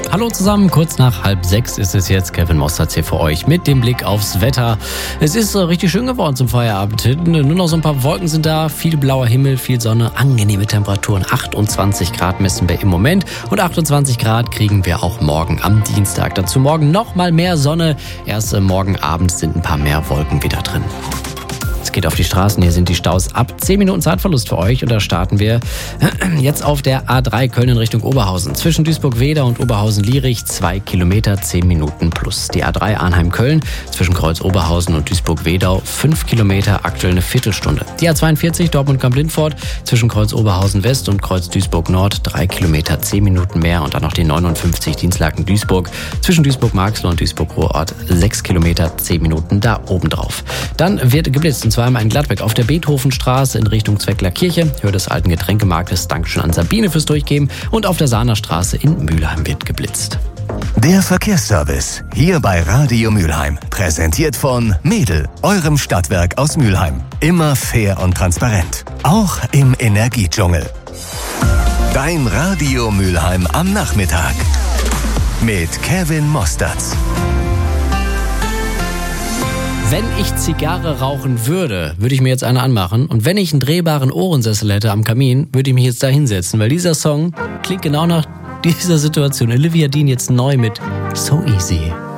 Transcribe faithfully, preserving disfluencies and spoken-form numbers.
Hallo zusammen, kurz nach halb sechs ist es jetzt. Kevin Mostert hier für euch mit dem Blick aufs Wetter. Es ist äh, richtig schön geworden zum Feierabend. Nur noch so ein paar Wolken sind da, viel blauer Himmel, viel Sonne, angenehme Temperaturen. achtundzwanzig Grad messen wir im Moment und achtundzwanzig Grad kriegen wir auch morgen am Dienstag. Dazu morgen noch mal mehr Sonne. Erst äh, morgen Abend sind ein paar mehr Wolken wieder drin. Es geht auf die Straßen, hier sind die Staus ab zehn Minuten Zeitverlust für euch und da starten wir jetzt auf der A drei Köln in Richtung Oberhausen. Zwischen Duisburg-Wedau und Oberhausen-Lierich zwei Kilometer, zehn Minuten plus. Die A drei Arnheim-Köln zwischen Kreuz Oberhausen und Duisburg-Wedau fünf Kilometer, aktuell eine Viertelstunde. Die A zweiundvierzig Dortmund-Kamp-Lindfort zwischen Kreuz Oberhausen-West und Kreuz Duisburg-Nord drei Kilometer, zehn Minuten mehr und dann noch die neunundfünfzig Dienstlaken-Duisburg zwischen Duisburg-Marxloh und Duisburg-Ruhrort sechs Kilometer, zehn Minuten da oben drauf. Dann wird geblitzt und zwar einmal in Gladbeck auf der Beethovenstraße in Richtung Zweckler Kirche, Höhe des alten Getränkemarktes. Dankeschön an Sabine fürs Durchgeben. Und auf der Sahnerstraße in Mülheim wird geblitzt. Der Verkehrsservice hier bei Radio Mülheim. Präsentiert von Mädel, eurem Stadtwerk aus Mülheim. Immer fair und transparent. Auch im Energiedschungel. Dein Radio Mülheim am Nachmittag. Mit Kevin Mostert. Wenn ich Zigarre rauchen würde, würde ich mir jetzt eine anmachen. Und wenn ich einen drehbaren Ohrensessel hätte am Kamin, würde ich mich jetzt da hinsetzen. Weil dieser Song klingt genau nach dieser Situation. Olivia Dean jetzt neu mit So Easy.